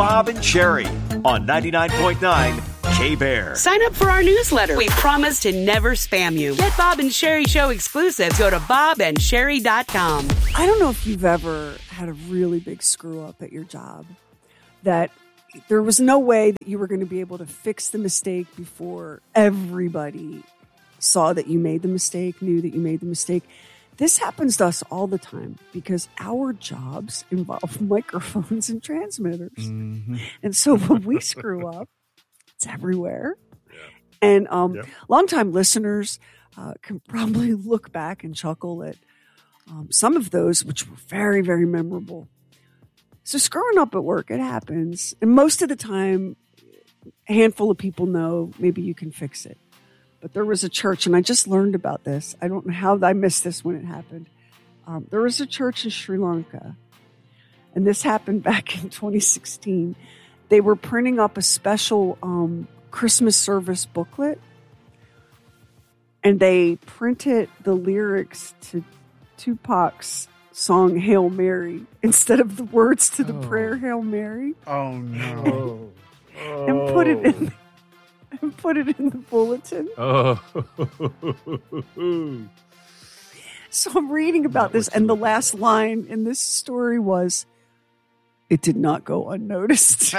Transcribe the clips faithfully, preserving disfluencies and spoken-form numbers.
Bob and Sherry on ninety-nine point nine K-Bear. Sign up for our newsletter. We promise to never spam you. Get Bob and Sherry Show exclusives. Go to bob and sherry dot com. I don't know if you've ever had a really big screw up at your job that there was no way that you were going to be able to fix the mistake before everybody saw that you made the mistake, knew that you made the mistake. This happens to us all the time because our jobs involve microphones and transmitters. Mm-hmm. And so when we screw up, it's everywhere. Yeah. And um, yeah. longtime listeners uh, can probably look back and chuckle at um, some of those, which were very, very memorable. So screwing up at work, it happens. And most of the time, a handful of people know maybe you can fix it. But there was a church, and I just learned about this. I don't know how I missed this when it happened. Um, there was a church in Sri Lanka, and this happened back in twenty sixteen. They were printing up a special um, Christmas service booklet, and they printed the lyrics to Tupac's song Hail Mary instead of the words to the oh. prayer Hail Mary. Oh, no. and, and put it in and put it in the bulletin. Oh. So I'm reading about this, and the last line in this story was, "It did not go unnoticed."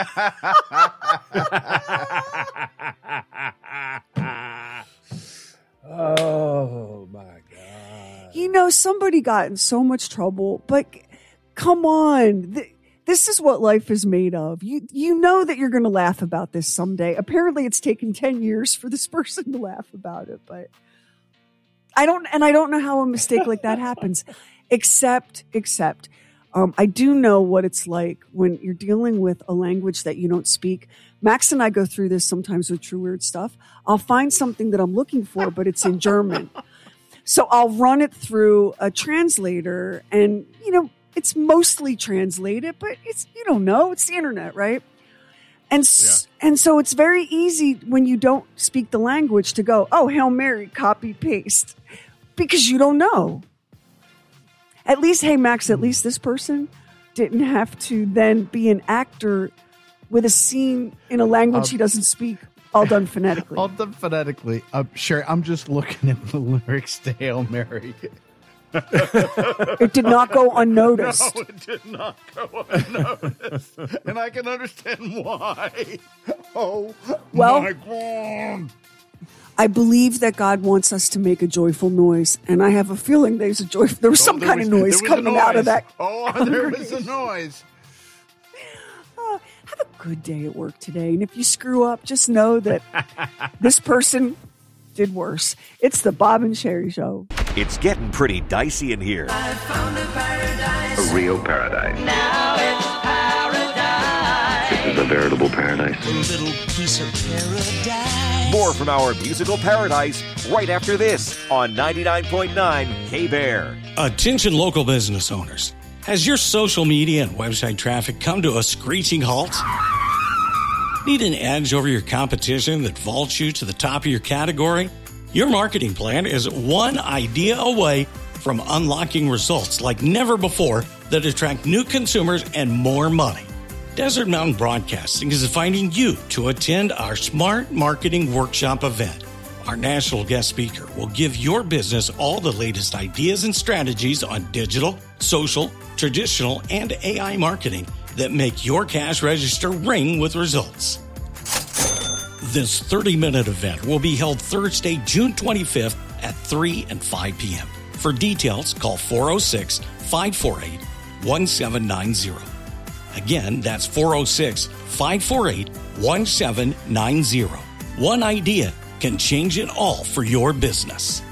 Oh, my God. You know, somebody got in so much trouble, but come on. Th- This is what life is made of. You you know that you're going to laugh about this someday. Apparently, it's taken ten years for this person to laugh about it, but I don't, and I don't know how a mistake like that happens, except, except, um, I do know what it's like when you're dealing with a language that you don't speak. Max and I go through this sometimes with True Weird Stuff. I'll find something that I'm looking for, but it's in German. So I'll run it through a translator, and, you know, it's mostly translated, but it's, you don't know, it's the internet, right? And yeah. and so it's very easy when you don't speak the language to go, oh, Hail Mary, copy, paste, because you don't know. At least, hey, Max, at least this person didn't have to then be an actor with a scene in a language um, he doesn't speak, all done phonetically. All done phonetically. Uh, sure, I'm just looking at the lyrics to Hail Mary. It did not go unnoticed. No, it did not go unnoticed. And I can understand why. Oh, well, my God. I believe that God wants us to make a joyful noise, and I have a feeling there's a joy. There was oh, some there kind was, of noise coming noise. out of that. Oh, there was a noise. Uh, have a good day at work today, and if you screw up, just know that this person did worse. It's the Bob and Sherry Show. It's getting pretty dicey in here. I found a paradise. A real paradise. Now it's paradise. This is a veritable paradise. A little piece of paradise. More from our musical paradise right after this on ninety-nine point nine K-Bear. Attention local business owners. Has your social media and website traffic come to a screeching halt? Need an edge over your competition that vaults you to the top of your category? Your marketing plan is one idea away from unlocking results like never before that attract new consumers and more money. Desert Mountain Broadcasting is inviting you to attend our Smart Marketing Workshop event. Our national guest speaker will give your business all the latest ideas and strategies on digital, social, traditional, and A I marketing that make your cash register ring with results. This thirty-minute event will be held Thursday, June twenty-fifth at three and five p.m. For details, call four oh six, five four eight, one seven nine zero. Again, that's four oh six, five four eight, one seven nine zero. One idea can change it all for your business.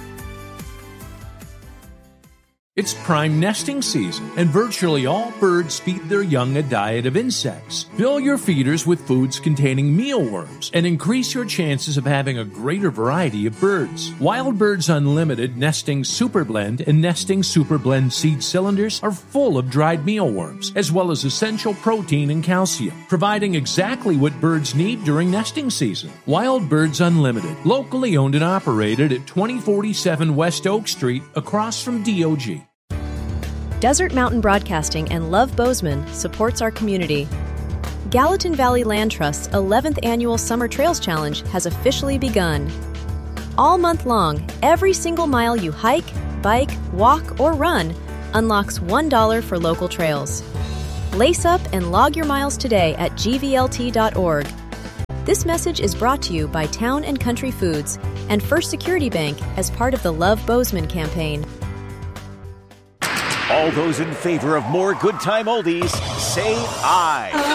It's prime nesting season, and virtually all birds feed their young a diet of insects. Fill your feeders with foods containing mealworms and increase your chances of having a greater variety of birds. Wild Birds Unlimited Nesting Super Blend and Nesting Super Blend seed cylinders are full of dried mealworms, as well as essential protein and calcium, providing exactly what birds need during nesting season. Wild Birds Unlimited, locally owned and operated at twenty forty-seven West Oak Street, across from D O G. Desert Mountain Broadcasting and Love Bozeman supports our community. Gallatin Valley Land Trust's eleventh Annual Summer Trails Challenge has officially begun. All month long, every single mile you hike, bike, walk, or run unlocks one dollar for local trails. Lace up and log your miles today at G V L T dot org. This message is brought to you by Town and Country Foods and First Security Bank as part of the Love Bozeman campaign. All those in favor of more good time oldies, say aye.